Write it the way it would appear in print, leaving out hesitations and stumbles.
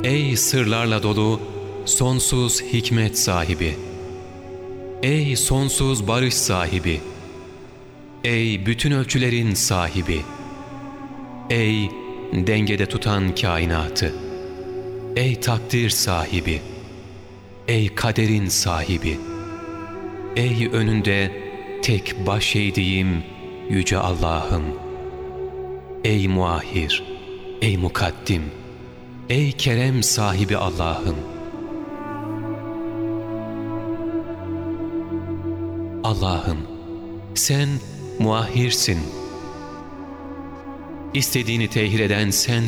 Ey sırlarla dolu, sonsuz hikmet sahibi! Ey sonsuz barış sahibi! Ey bütün ölçülerin sahibi! Ey dengede tutan kainatı! Ey takdir sahibi! Ey kaderin sahibi! Ey önünde tek baş eğdiğim yüce Allah'ım! Ey muahhir! Ey mukaddim! Ey kerem sahibi Allah'ım! Allah'ım, sen muahhirsin. İstediğini tehir eden sen